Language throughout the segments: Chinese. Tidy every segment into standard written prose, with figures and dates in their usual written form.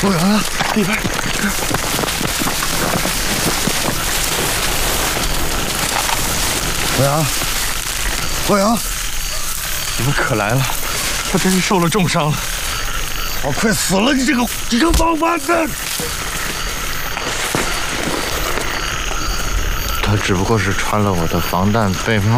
欧阳啊，里边。欧阳，欧阳，你们可来了！他真是受了重伤了，我快死了！你这个王八蛋！他只不过是穿了我的防弹背帽。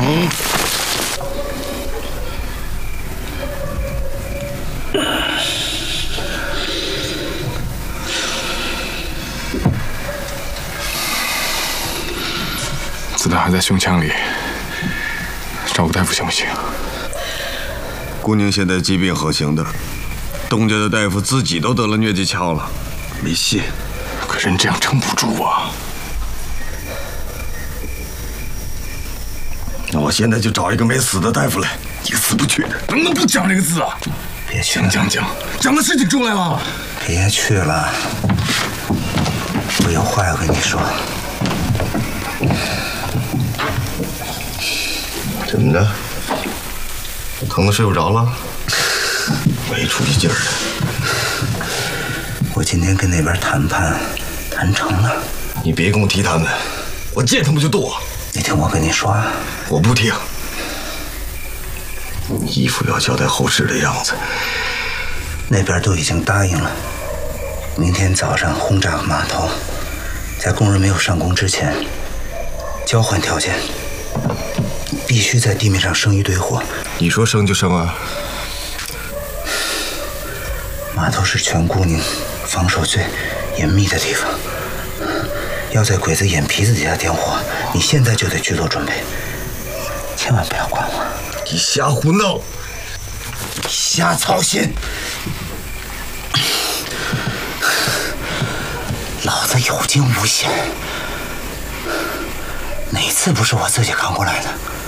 子弹还在胸腔里，找个大夫行不行？ 姑娘现在疾病横行的，东家的大夫自己都得了疟疾鞘了，没戏。 可人这样撑不住啊！ 那我现在就找一个没死的大夫来，你死不去的。 能不能不讲这个字啊？ 别去了，讲的事情出来了。 别去了，我有话要跟你说。 怎么的？疼得睡不着了？没出息劲儿的。 我今天跟那边谈判谈成了。 你别跟我提他们，我见他们就剁。 你听我跟你说， 我不听。义父要交代后事的样子， 那边都已经答应了。明天早上轰炸码头，在工人没有上工之前，交换条件，必须在地面上生一堆火。 你说生就生啊？ 码头是全姑宁防守最严密的地方，要在鬼子眼皮子底下点火，你现在就得去做准备，千万不要管我。 你瞎胡闹， 瞎操心。老子有惊无险，哪次不是我自己扛过来的？